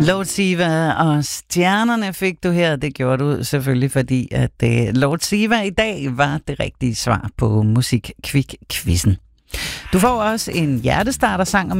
Lord Siva og stjernerne fik du her. Det gjorde du selvfølgelig, fordi at Lord Siva i dag var det rigtige svar på Musikquiz-quizzen. Du får også en hjertestarter-sang